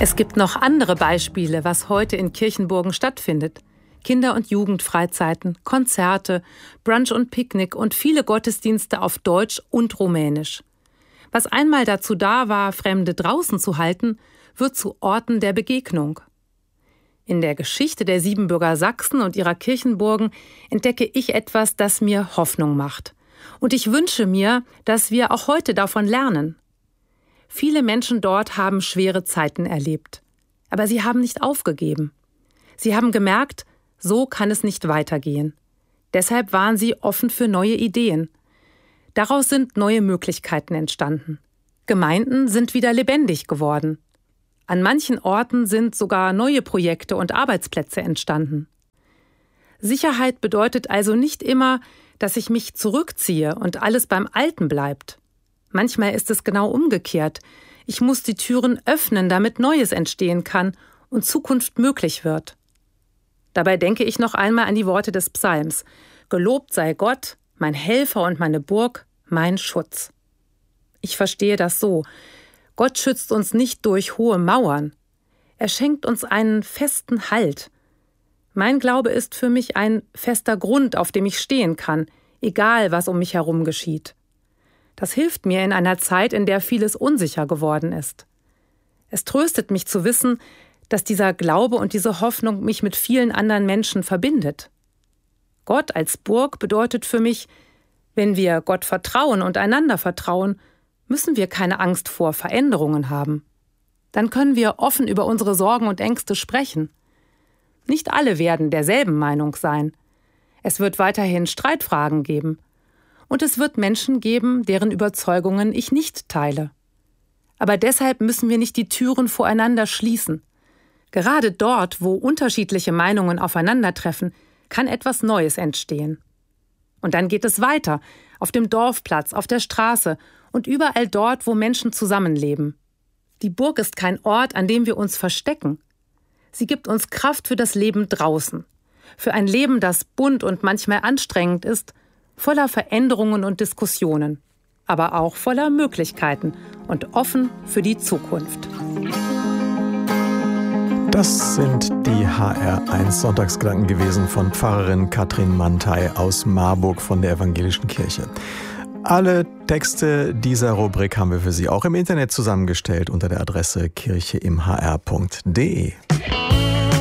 Es gibt noch andere Beispiele, was heute in Kirchenburgen stattfindet. Kinder- und Jugendfreizeiten, Konzerte, Brunch und Picknick und viele Gottesdienste auf Deutsch und Rumänisch. Was einmal dazu da war, Fremde draußen zu halten, wird zu Orten der Begegnung. In der Geschichte der Siebenbürger Sachsen und ihrer Kirchenburgen entdecke ich etwas, das mir Hoffnung macht. Und ich wünsche mir, dass wir auch heute davon lernen. Viele Menschen dort haben schwere Zeiten erlebt. Aber sie haben nicht aufgegeben. Sie haben gemerkt, so kann es nicht weitergehen. Deshalb waren sie offen für neue Ideen. Daraus sind neue Möglichkeiten entstanden. Gemeinden sind wieder lebendig geworden. An manchen Orten sind sogar neue Projekte und Arbeitsplätze entstanden. Sicherheit bedeutet also nicht immer, dass ich mich zurückziehe und alles beim Alten bleibt. Manchmal ist es genau umgekehrt. Ich muss die Türen öffnen, damit Neues entstehen kann und Zukunft möglich wird. Dabei denke ich noch einmal an die Worte des Psalms. Gelobt sei Gott, mein Helfer und meine Burg, mein Schutz. Ich verstehe das so. Gott schützt uns nicht durch hohe Mauern. Er schenkt uns einen festen Halt. Mein Glaube ist für mich ein fester Grund, auf dem ich stehen kann, egal was um mich herum geschieht. Das hilft mir in einer Zeit, in der vieles unsicher geworden ist. Es tröstet mich zu wissen, dass dieser Glaube und diese Hoffnung mich mit vielen anderen Menschen verbindet. Gott als Burg bedeutet für mich, wenn wir Gott vertrauen und einander vertrauen, müssen wir keine Angst vor Veränderungen haben. Dann können wir offen über unsere Sorgen und Ängste sprechen. Nicht alle werden derselben Meinung sein. Es wird weiterhin Streitfragen geben. Und es wird Menschen geben, deren Überzeugungen ich nicht teile. Aber deshalb müssen wir nicht die Türen voreinander schließen. Gerade dort, wo unterschiedliche Meinungen aufeinandertreffen, kann etwas Neues entstehen. Und dann geht es weiter, auf dem Dorfplatz, auf der Straße und überall dort, wo Menschen zusammenleben. Die Burg ist kein Ort, an dem wir uns verstecken. Sie gibt uns Kraft für das Leben draußen. Für ein Leben, das bunt und manchmal anstrengend ist, voller Veränderungen und Diskussionen, aber auch voller Möglichkeiten und offen für die Zukunft. Das sind die HR1 Sonntagsgedanken gewesen von Pfarrerin Katrin Mantei aus Marburg von der Evangelischen Kirche. Alle Texte dieser Rubrik haben wir für Sie auch im Internet zusammengestellt unter der Adresse kircheimhr.de.